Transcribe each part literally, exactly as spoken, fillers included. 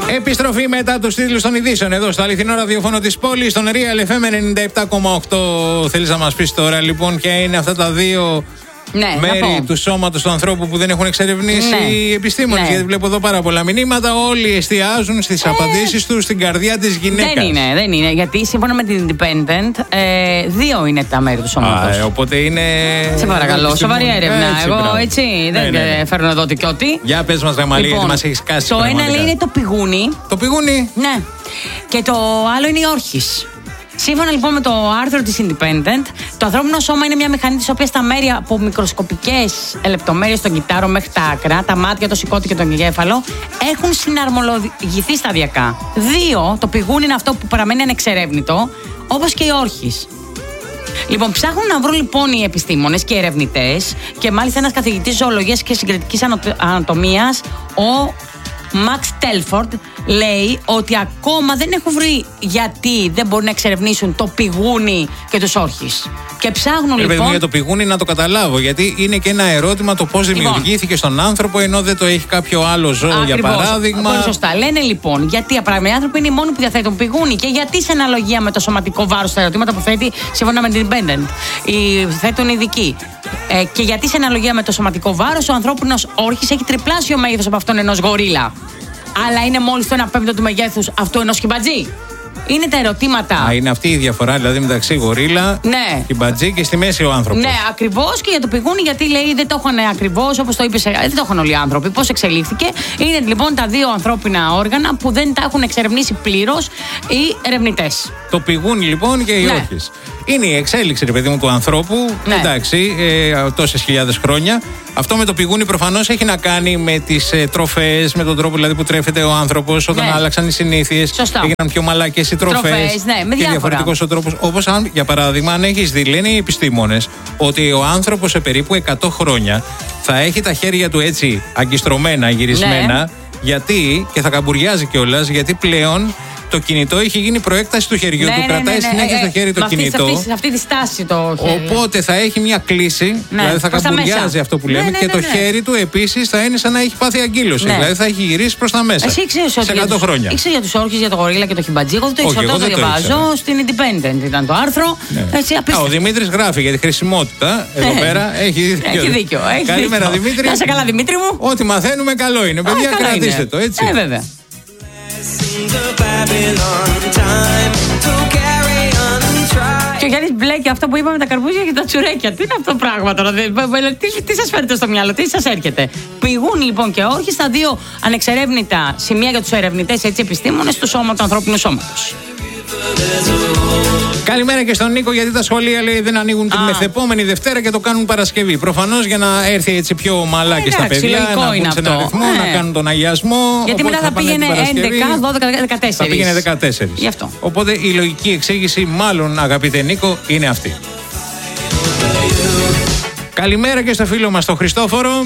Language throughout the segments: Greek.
Επιστροφή μετά τους τίτλους των ειδήσεων εδώ στο αληθινό ραδιόφωνο της πόλης, στον Real εφ εμ ενενήντα επτά κόμμα οκτώ. Θέλεις να μας πεις τώρα λοιπόν ποια είναι αυτά τα δύο ναι, μέρη του σώματος του ανθρώπου που δεν έχουν εξερευνήσει ναι. οι επιστήμονες? Ναι. Γιατί βλέπω εδώ πάρα πολλά μηνύματα. Όλοι εστιάζουν στις ε... απαντήσεις τους στην καρδιά της γυναίκας. Δεν είναι, δεν είναι. Γιατί σύμφωνα με την Independent, ε, δύο είναι τα μέρη του σώματος. Α, ε, οπότε είναι. Σε παρακαλώ, σοβαρή έρευνα. Έτσι, Εγώ μπράβο. έτσι ναι, δεν ναι, ναι. φέρνω εδώ τι κι ό,τι. Για πες μας, Γαμαλή, λοιπόν, γιατί μας έχεις κάσει. Το πραγματικά. ένα λέει είναι το πηγούνι. Το πηγούνι. Ναι. Και το άλλο είναι η όρχης. Σύμφωνα λοιπόν με το άρθρο της Independent, το ανθρώπινο σώμα είναι μια μηχανή της οποίας τα μέρη από μικροσκοπικές λεπτομέρειες των κυτάρων μέχρι τα άκρα, τα μάτια, το σηκώτη και τον εγκέφαλο, έχουν συναρμολογηθεί σταδιακά. Δύο, το πηγούνι είναι αυτό που παραμένει ανεξερεύνητο, όπως και η όρχης. Λοιπόν, ψάχνουν να βρουν λοιπόν οι επιστήμονες και οι ερευνητές, και μάλιστα ένας καθηγητής ζωολογίας και συγκριτικής ανατομίας, ο Max Telford, λέει ότι ακόμα δεν έχουν βρει γιατί δεν μπορούν να εξερευνήσουν το πηγούνι και τους όρχης. Και ψάχνουν ε, λοιπόν. Για το πηγούνι να το καταλάβω, γιατί είναι και ένα ερώτημα το πώς λοιπόν, δημιουργήθηκε στον άνθρωπο ενώ δεν το έχει κάποιο άλλο ζώο, ακριβώς, για παράδειγμα. Πολύ σωστά. Λένε λοιπόν γιατί οι άνθρωποι είναι οι μόνοι που διαθέτουν πηγούνι και γιατί σε αναλογία με το σωματικό βάρος στα ερωτήματα που θέτει σύμφωνα με την Independent οι θέτουν ειδικοί. Ε, και γιατί σε αναλογία με το σωματικό βάρος ο ανθρώπινος όρχης έχει τριπλάσιο μέγεθος από αυτόν ενός γορίλα. Αλλά είναι μόλις το ένα πέμπτο του μεγέθους αυτού ενός χιμπατζή. Είναι τα ερωτήματα. Α, είναι αυτή η διαφορά δηλαδή μεταξύ γορίλα, ναι. χιμπατζή και στη μέση ο άνθρωπος. Ναι, ακριβώς, και για το πηγούνι, γιατί λέει δεν το έχουν ακριβώς όπως το είπες, δεν το έχουν όλοι οι άνθρωποι. Πώς εξελίχθηκε. Είναι λοιπόν τα δύο ανθρώπινα όργανα που δεν τα έχουν εξερευνήσει πλήρως οι ερευνητές. Το πηγούνι λοιπόν και οι ναι. όρχες. Είναι η εξέλιξη, ρε παιδί μου, του ανθρώπου. Ναι. Εντάξει, ε, τόσες χιλιάδες χρόνια. Αυτό με το πηγούνι προφανώς έχει να κάνει με τις ε, τροφές, με τον τρόπο δηλαδή που τρέφεται ο άνθρωπος όταν ναι. άλλαξαν οι συνήθειες. Σωστά. Έγιναν πιο μαλάκες οι τροφές. Τροφές, ναι, με και διαφορετικός ο τρόπος. Όπως αν, για παράδειγμα, αν έχεις δει, λένε οι επιστήμονες ότι ο άνθρωπος σε περίπου εκατό χρόνια θα έχει τα χέρια του έτσι αγκιστρωμένα, γυρισμένα. Ναι. Γιατί, και θα καμπουριάζει κιόλας, γιατί πλέον το κινητό έχει γίνει προέκταση του χεριού ναι, του. Ναι, κρατάει ναι, ναι, συνέχεια ναι, στο χέρι το αυτή, κινητό. Σε αυτή, σε αυτή τη στάση το χέρι. Οπότε θα έχει μια κλίση, ναι, δηλαδή θα καμπουριάζει αυτό που λέμε, ναι, ναι, ναι, ναι, και το ναι. χέρι του επίσης θα είναι σαν να έχει πάθει αγκύλωση. Ναι. Δηλαδή θα έχει γυρίσει προς τα μέσα. Εσύ ξέρεις ότι. Σε εκατό χρόνια. Ήξερες για τους όρχες, για το γορίλα και το χιμπατζί. Εγώ δεν το ήξερα. Το διαβάζω στην Independent. Ήταν το άρθρο. Ναι. Έτσι, ο Δημήτρης γράφει για τη χρησιμότητα. Εδώ πέρα έχει δίκιο. Έχει δίκιο. Καλημέρα, Δημήτρη. Να σε καλά, Δημήτρη μου. Ό,τι μαθαίνουμε καλό είναι. Παιδιά, κρατήστε το έτσι. Ε, βέβαια. Και ο Γιάννης μπλέκει αυτό που είπαμε, τα καρπούζια και τα τσουρέκια. Τι είναι αυτό το πράγμα τώρα, τι, τι σας φέρετε στο μυαλό, τι σας έρχεται? Πηγούν λοιπόν και όρχες στα δύο ανεξερεύνητα σημεία για τους ερευνητές, έτσι, επιστήμονες του σώμα, του ανθρώπινου σώματος. Καλημέρα και στον Νίκο, γιατί τα σχολεία λέει δεν ανοίγουν την μεθεπόμενη Δευτέρα και το κάνουν Παρασκευή. Προφανώς για να έρθει έτσι πιο μαλάκι στα παιδιά, να μπουν σε ένα ρυθμό, ε. να κάνουν τον αγιασμό. Γιατί μετά θα, θα πήγαινε έντεκα, δώδεκα, δεκατέσσερα. Θα πήγαινε δεκατέσσερα. Γι' αυτό. Οπότε η λογική εξήγηση, μάλλον αγαπητέ Νίκο, είναι αυτή. Καλημέρα και στο φίλο μας τον Χριστόφορο.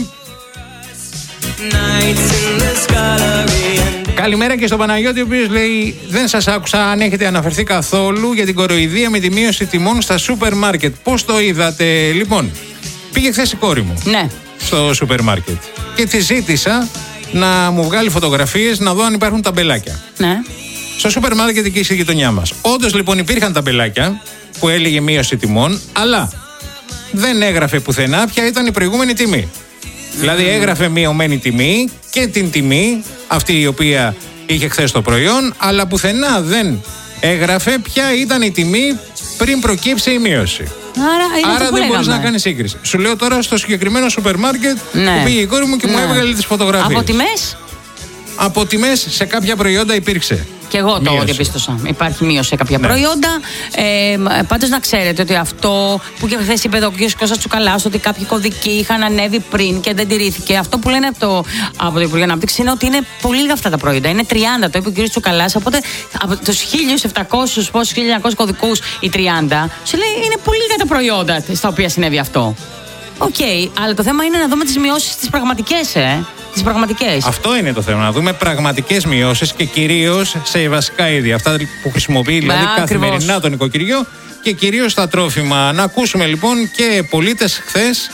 Καλημέρα και στον Παναγιώτη, ο οποίος λέει: δεν σας άκουσα αν έχετε αναφερθεί καθόλου για την κοροϊδία με τη μείωση τιμών στα σούπερ μάρκετ. Πώς το είδατε? Λοιπόν, πήγε χθες η κόρη μου ναι. στο σούπερ μάρκετ και τη ζήτησα να μου βγάλει φωτογραφίες να δω αν υπάρχουν ταμπελάκια. Ναι. Στο σούπερ μάρκετ εκεί στη γειτονιά μας. Όντως λοιπόν υπήρχαν ταμπελάκια που έλεγε μείωση τιμών, αλλά δεν έγραφε πουθενά ποια ήταν η προηγούμενη τιμή. Δηλαδή έγραφε μειωμένη τιμή και την τιμή αυτή η οποία είχε χθες το προϊόν, αλλά πουθενά δεν έγραφε ποια ήταν η τιμή πριν προκύψει η μείωση. Άρα, Άρα δεν μπορείς να κάνεις σύγκριση. Σου λέω τώρα στο συγκεκριμένο σούπερ μάρκετ ναι. που πήγε η κόρη μου και ναι. μου έβγαλε τις φωτογραφίες. Από τιμές? Από τιμές σε κάποια προϊόντα υπήρξε. Και εγώ το μείωση. διαπίστωσα. Υπάρχει μείωση σε κάποια ναι. προϊόντα. Ε, πάντως να ξέρετε ότι αυτό που και χθες είπε εδώ ο κ. Κώστας Τσουκαλάς, ότι κάποιοι κωδικοί είχαν ανέβει πριν και δεν τηρήθηκε. Αυτό που λένε από το, από το Υπουργείο Ανάπτυξη είναι ότι είναι πολύ λίγα αυτά τα προϊόντα. Είναι τριάντα, το είπε ο κ. Τσουκαλάς. Οπότε από τους χίλια επτακόσιους, πόσους χίλια εννιακόσιους κωδικούς, οι τριάντα, σου λέει είναι πολύ λίγα τα προϊόντα στα οποία συνέβη αυτό. Οκ, okay, αλλά το θέμα είναι να δούμε τις μειώσεις τις πραγματικές, ε. Τις πραγματικές. Αυτό είναι το θέμα. Να δούμε πραγματικές μειώσεις και κυρίως σε βασικά είδη. Αυτά που χρησιμοποιεί δηλαδή Μπα, καθημερινά το νοικοκυριό και κυρίως στα τρόφιμα. Να ακούσουμε λοιπόν και πολίτες χθες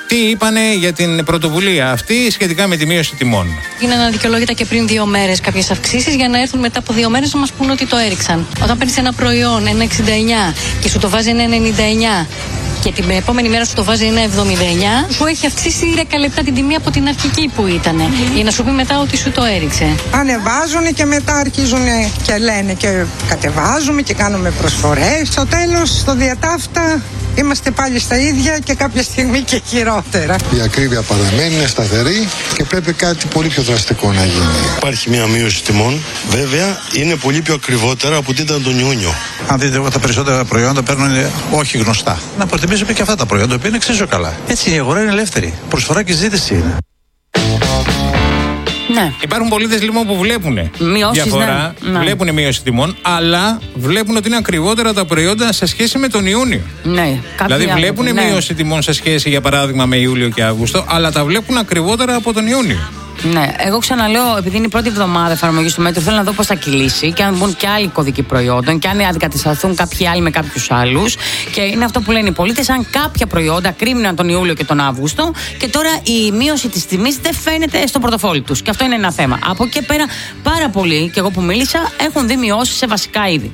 τι είπανε για την πρωτοβουλία αυτή σχετικά με τη μείωση τιμών. Γίνανε αδικαιολόγητα και πριν δύο μέρες κάποιες αυξήσεις για να έρθουν μετά από δύο μέρες να μας πούν ότι το έριξαν. Όταν παίρνεις ένα προϊόν ένα εξήντα εννιά και σου το βάζει ένα ενενήντα εννιά και την επόμενη μέρα σου το βάζει ένα εβδομήντα εννιά, σου έχει αυξήσει δέκα λεπτά την τιμή από την αρχική που ήταν. Mm-hmm. Για να σου πει μετά ότι σου το έριξε. Ανεβάζουν και μετά αρχίζουν και λένε και κατεβάζουμε και κάνουμε προσφορές. Στο τέλος, στο διατάφτα, είμαστε πάλι στα ίδια και κάποια στιγμή και χειρότερα. Η ακρίβεια παραμένει, είναι σταθερή και πρέπει κάτι πολύ πιο δραστικό να γίνει. Υπάρχει μια μείωση τιμών. Βέβαια, είναι πολύ πιο ακριβότερα από ό,τι ήταν τον Ιούνιο. Αν δείτε, εγώ τα περισσότερα προϊόντα παίρνουν όχι γνωστά. Να προτιμήσουμε και αυτά τα προϊόντα που είναι εξίσου καλά. Έτσι η αγορά είναι ελεύθερη. Προσφορά και ζήτηση είναι. Ναι. Υπάρχουν πολίτες λοιπόν που βλέπουν διαφορά, ναι. βλέπουν μείωση τιμών, αλλά βλέπουν ότι είναι ακριβότερα τα προϊόντα σε σχέση με τον Ιούνιο. Ναι, δηλαδή βλέπουν ναι. μείωση τιμών σε σχέση, για παράδειγμα, με Ιούλιο και Αύγουστο, αλλά τα βλέπουν ακριβότερα από τον Ιούνιο. Ναι, εγώ ξαναλέω, επειδή είναι η πρώτη εβδομάδα εφαρμογή του μέτρου, θέλω να δω πώς θα κυλήσει και αν μπουν και άλλοι κωδικοί προϊόντων και αν αντικατασταθούν κάποιοι άλλοι με κάποιους άλλους. Και είναι αυτό που λένε οι πολίτες, αν κάποια προϊόντα κρύβναν τον Ιούλιο και τον Αύγουστο και τώρα η μείωση της τιμής δεν φαίνεται στο πορτοφόλι τους. Και αυτό είναι ένα θέμα. Από εκεί και πέρα, πάρα πολλοί, και εγώ που μίλησα, έχουν δει μειώσεις σε βασικά είδη.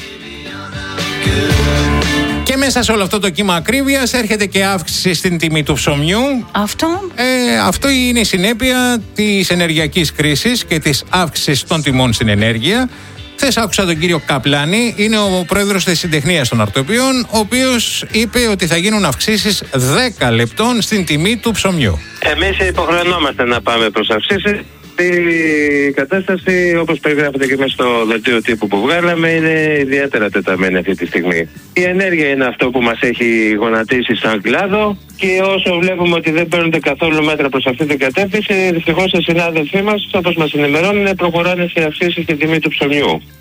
Και μέσα σε όλο αυτό το κύμα ακρίβειας έρχεται και αύξηση στην τιμή του ψωμιού. Αυτό. Ε, αυτό είναι η συνέπεια της ενεργειακής κρίσης και της αύξησης των τιμών στην ενέργεια. Χθες άκουσα τον κύριο Καπλάνη, είναι ο πρόεδρος της Συντεχνίας των Αρτοπίων, ο οποίος είπε ότι θα γίνουν αυξήσεις δέκα λεπτών στην τιμή του ψωμιού. Εμείς υποχρεωνόμαστε να πάμε προς αυξήσεις. Η κατάσταση, όπως περιγράφεται και μέσα στο δελτίο τύπου που βγάλαμε, είναι ιδιαίτερα τεταμένη αυτή τη στιγμή. Η ενέργεια είναι αυτό που μας έχει γονατίσει σαν κλάδο και όσο βλέπουμε ότι δεν παίρνονται καθόλου μέτρα προς αυτή την κατεύθυνση, δυστυχώς οι συνάδελφοί μας, όπως μας ενημερώνουν, προχωράνε σε αυξήσεις στην τιμή του ψωμιού.